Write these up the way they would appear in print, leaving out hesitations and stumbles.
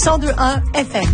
102.1 FM.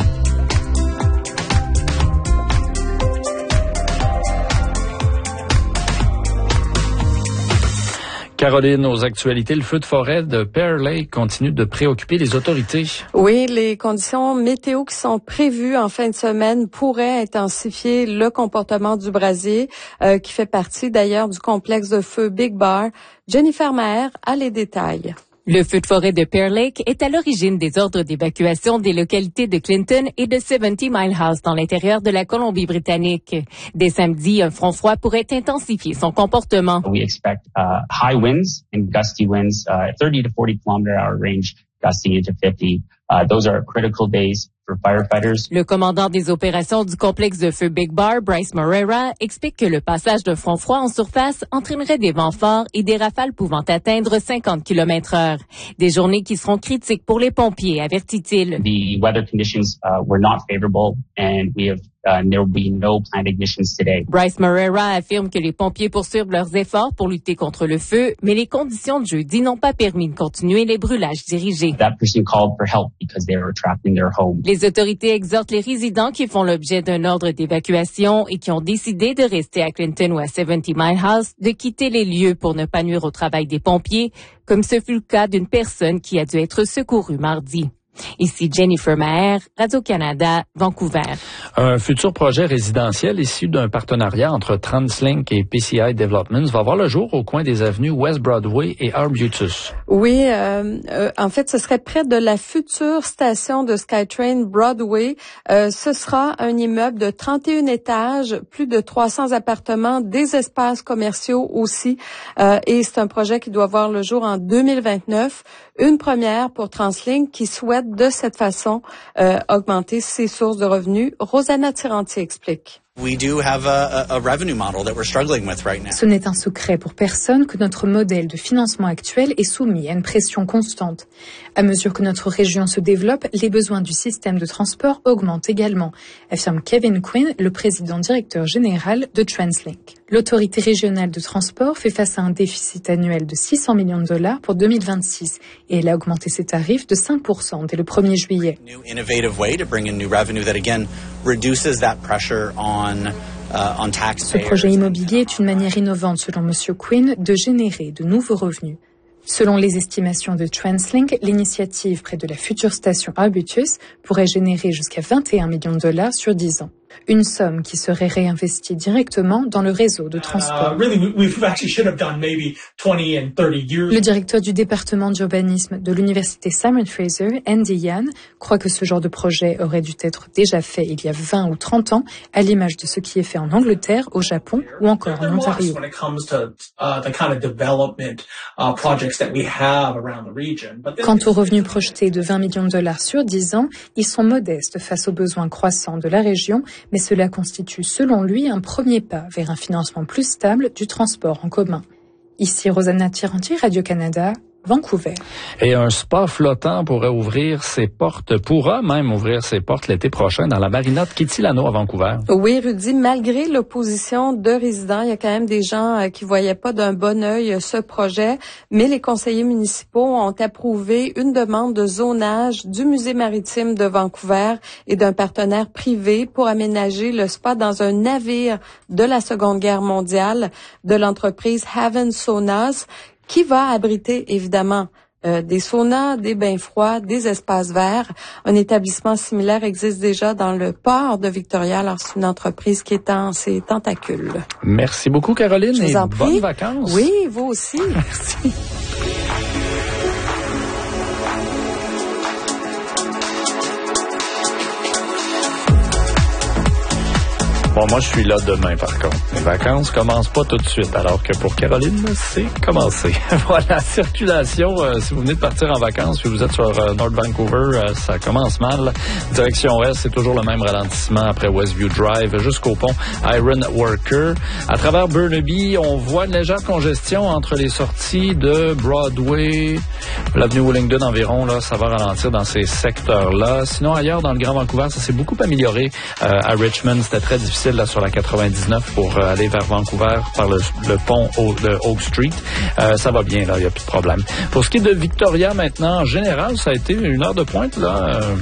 Caroline, aux actualités, le feu de forêt de Pear Lake continue de préoccuper les autorités. Oui, les conditions météo qui sont prévues en fin de semaine pourraient intensifier le comportement du brasier, qui fait partie d'ailleurs du complexe de feu Big Bar. Jennifer Maher a les détails. Le feu de forêt de Pear Lake est à l'origine des ordres d'évacuation des localités de Clinton et de 70 Mile House dans l'intérieur de la Colombie-Britannique. Dès samedi, un front froid pourrait intensifier son comportement. We expect high winds and gusty winds, 30 to 40 km/h range, gusting into 50. Those are critical days for firefighters. Le commandant des opérations du complexe de feu Big Bar, Bryce Moreira, explique que le passage d'un front froid en surface entraînerait des vents forts et des rafales pouvant atteindre 50 km/h. Des journées qui seront critiques pour les pompiers, avertit-il. The weather conditions were not favorable and there will be no planned ignitions today. Bryce Moreira affirme que les pompiers poursuivent leurs efforts pour lutter contre le feu, mais les conditions de jeudi n'ont pas permis de continuer les brûlages dirigés. That person called for help because they were trapped in their home. Les autorités exhortent les résidents qui font l'objet d'un ordre d'évacuation et qui ont décidé de rester à Clinton ou à 70 Mile House de quitter les lieux pour ne pas nuire au travail des pompiers, comme ce fut le cas d'une personne qui a dû être secourue mardi. Ici Jennifer Maher, Radio-Canada, Vancouver. Un futur projet résidentiel issu d'un partenariat entre TransLink et PCI Developments va voir le jour au coin des avenues West Broadway et Arbutus. Oui, en fait, ce serait près de la future station de SkyTrain Broadway. Ce sera un immeuble de 31 étages, plus de 300 appartements, des espaces commerciaux aussi. Et c'est un projet qui doit voir le jour en 2029. Une première pour TransLink qui souhaite de cette façon augmenter ses sources de revenus. Rosanna Tiranti explique. We do have a revenue model that we're struggling with right now. Ce n'est un secret pour personne que notre modèle de financement actuel est soumis à une pression constante. À mesure que notre région se développe, les besoins du système de transport augmentent également, affirme Kevin Quinn, le président directeur général de TransLink. L'autorité régionale de transport fait face à un déficit annuel de 600 millions de dollars pour 2026 et elle a augmenté ses tarifs de 5% dès le 1er juillet. New innovative way to bring in new revenue that again reduces that pressure on Ce projet immobilier est une manière innovante, selon M. Quinn, de générer de nouveaux revenus. Selon les estimations de TransLink, l'initiative près de la future station Arbutus pourrait générer jusqu'à 21 millions de dollars sur 10 ans. Une somme qui serait réinvestie directement dans le réseau de transport. Le directeur du département d'urbanisme de l'université Simon Fraser, Andy Yan, croit que ce genre de projet aurait dû être déjà fait il y a 20 ou 30 ans, à l'image de ce qui est fait en Angleterre, au Japon ou encore en Ontario. Quant aux revenus projetés de 20 millions de dollars sur 10 ans, ils sont modestes face aux besoins croissants de la région, mais cela constitue, selon lui, un premier pas vers un financement plus stable du transport en commun. Ici Rosanna Tiranti, Radio-Canada, Vancouver. Et un spa flottant pourra même ouvrir ses portes l'été prochain dans la marina de Kitilano à Vancouver. Oui, Rudy, malgré l'opposition de résidents, il y a quand même des gens qui voyaient pas d'un bon œil ce projet, mais les conseillers municipaux ont approuvé une demande de zonage du musée maritime de Vancouver et d'un partenaire privé pour aménager le spa dans un navire de la Seconde Guerre mondiale de l'entreprise Haven Saunas, qui va abriter évidemment des saunas, des bains froids, des espaces verts. Un établissement similaire existe déjà dans le port de Victoria. Alors, c'est une entreprise qui est en ses tentacules. Merci beaucoup, Caroline, et bonnes vacances. Oui, vous aussi. Merci. Bon, moi, je suis là demain, par contre. Les vacances commencent pas tout de suite, alors que pour Caroline, c'est commencé. Voilà, circulation, si vous venez de partir en vacances, si vous êtes sur North Vancouver, ça commence mal. Direction Ouest, c'est toujours le même ralentissement après Westview Drive jusqu'au pont Iron Worker. À travers Burnaby, on voit une légère congestion entre les sorties de Broadway, l'avenue Wellington environ, là, ça va ralentir dans ces secteurs-là. Sinon, ailleurs, dans le Grand Vancouver, ça s'est beaucoup amélioré. À Richmond, c'était très difficile là, sur la 99 pour aller vers Vancouver par le pont de Oak Street. Ça va bien, là, il n'y a plus de problème. Pour ce qui est de Victoria maintenant, en général, ça a été une heure de pointe, là.